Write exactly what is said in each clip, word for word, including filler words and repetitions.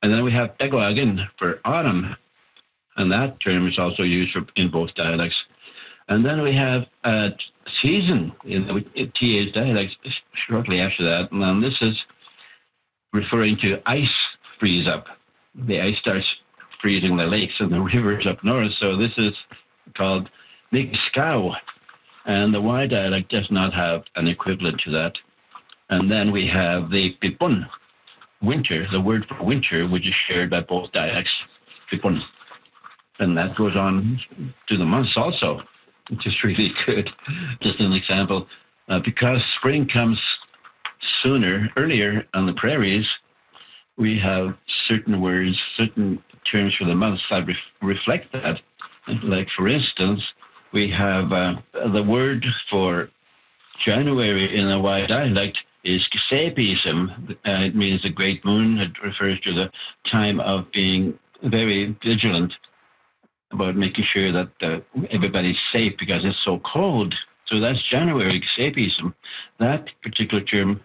And then we have Begwagan for autumn, and that term is also used for, in both dialects. And then we have uh, season in the T A's dialects shortly after that, and this is referring to ice freeze up. The ice starts freezing the lakes and the rivers up north, so this is called Migscow, and the Y dialect does not have an equivalent to that. And then we have the Pipun, winter, the word for winter, which is shared by both dialects, Pipun. And that goes on to the months also, which is really good. Just an example, uh, because spring comes sooner, earlier on the prairies, we have certain words, certain terms for the months that ref- reflect that. Like, for instance, we have uh, the word for January in the Y dialect is Gisepism. Uh, it means the great moon. It refers to the time of being very vigilant about making sure that uh, everybody's safe because it's so cold. So that's January, Gisepism. That particular term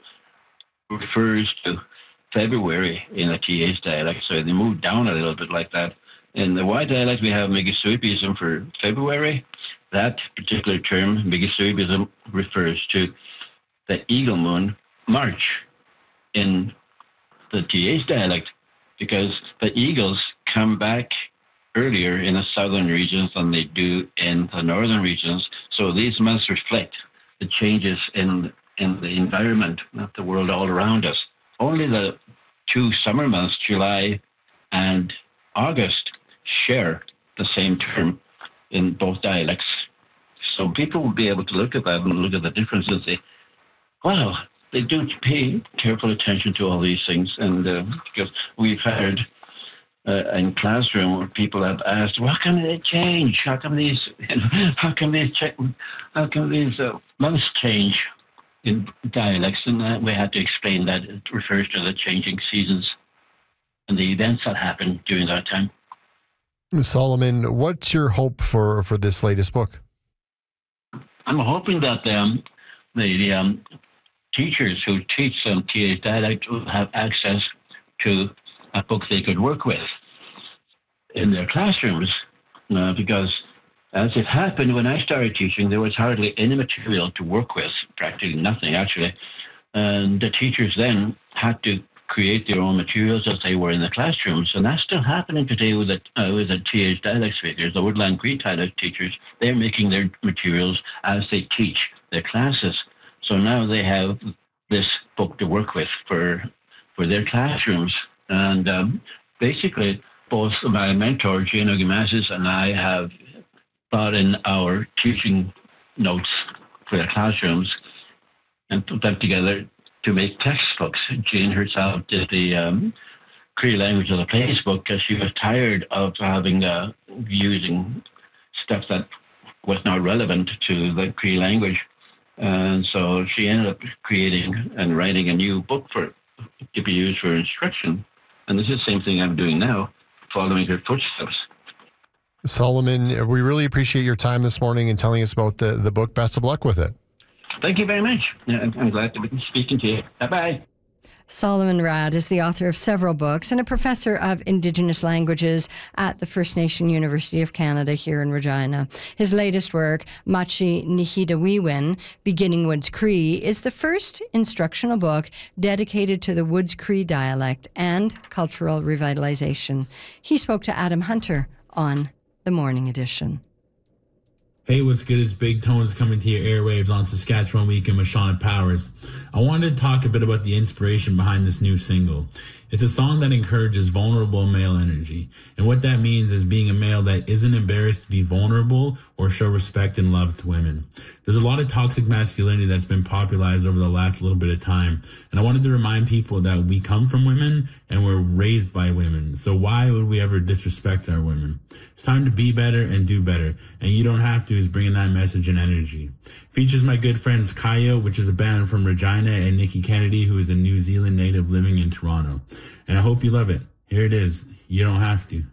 refers to February in the T A's dialect, so they move down a little bit like that. In the Y dialect, we have Migissuipism for February. That particular term, Migissuipism, refers to the eagle moon, March, in the T A's dialect, because the eagles come back earlier in the southern regions than they do in the northern regions. So these months reflect the changes in in the environment, not the world all around us. Only the two summer months, July and August, share the same term in both dialects. So people will be able to look at that and look at the difference and say, wow, they do pay careful attention to all these things. And uh, because we've heard uh, in classroom where people have asked, well, how come they change? How come these, you know, how come these, how come these uh, months change in dialects? And uh, we had to explain that it refers to the changing seasons and the events that happen during that time. Solomon, what's your hope for, for this latest book? I'm hoping that um, the um, teachers who teach some T A's dialect will have access to a book they could work with in their classrooms, uh, because as it happened when I started teaching, there was hardly any material to work with, practically nothing actually. And the teachers then had to create their own materials as they were in the classrooms. And that's still happening today with the, uh, with the T A's dialect speakers, the Woodland Cree dialect teachers. They're making their materials as they teach their classes. So now they have this book to work with for, for their classrooms. And um, basically, both my mentor, Jane Ogimasis, and I have brought in our teaching notes for the classrooms and put them together to make textbooks. Jane herself did the um, Cree language of the place book because she was tired of having uh, using stuff that was not relevant to the Cree language. And so she ended up creating and writing a new book for to be used for instruction. And this is the same thing I'm doing now, following her footsteps. Solomon, we really appreciate your time this morning and telling us about the, the book. Best of luck with it. Thank you very much. I'm glad to be speaking to you. Bye-bye. Solomon Rad is the author of several books and a professor of Indigenous languages at the First Nation University of Canada here in Regina. His latest work, Machi Nihidawiwin, Beginning Woods Cree, is the first instructional book dedicated to the Woods Cree dialect and cultural revitalization. He spoke to Adam Hunter on The Morning Edition. Hey, what's good? It's Big Tones coming to your airwaves on Saskatchewan Weekend with Shauna Powers. I wanted to talk a bit about the inspiration behind this new single. It's a song that encourages vulnerable male energy. And what that means is being a male that isn't embarrassed to be vulnerable or show respect and love to women. There's a lot of toxic masculinity that's been popularized over the last little bit of time. And I wanted to remind people that we come from women and we're raised by women. So why would we ever disrespect our women? It's time to be better and do better. And You Don't Have To is bringing that message and energy. Features my good friends Kaya, which is a band from Regina, and Nikki Kennedy, who is a New Zealand native living in Toronto. And I hope you love it. Here it is. You Don't Have To.